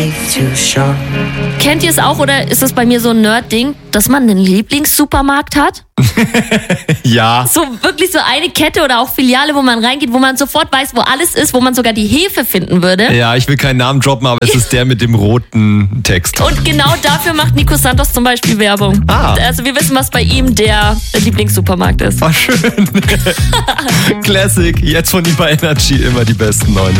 Kennt ihr es auch oder ist es bei mir so ein Nerd-Ding, dass man einen Lieblingssupermarkt hat? Ja. So wirklich so eine Kette oder auch Filiale, wo man reingeht, wo man sofort weiß, wo alles ist, wo man sogar die Hefe finden würde. Ja, ich will keinen Namen droppen, aber es ist der mit dem roten Text. Und genau dafür macht Nico Santos zum Beispiel Werbung. Also wir wissen, was bei ihm der Lieblingssupermarkt ist. Schön. Classic. Jetzt von ihm bei Energy immer die besten 9.